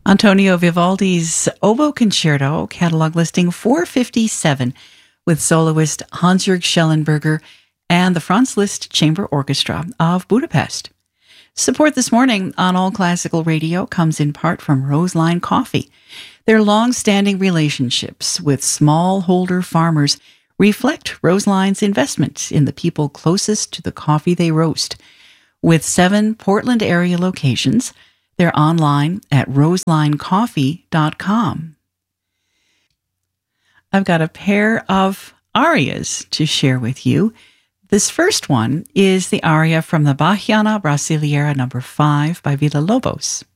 Antonio Vivaldi's Oboe Concerto, catalog listing 457, with soloist Hans-Jörg Schellenberger and the Franz Liszt Chamber Orchestra of Budapest. Support this morning on All Classical Radio comes in part from Roseline Coffee. Their long-standing relationships with smallholder farmers reflect Roseline's investment in the people closest to the coffee they roast. With 7 Portland area locations, they're online at roselinecoffee.com. I've got a pair of arias to share with you. This first one is the aria from the Bachiana Brasileira No. 5 by Villa-Lobos.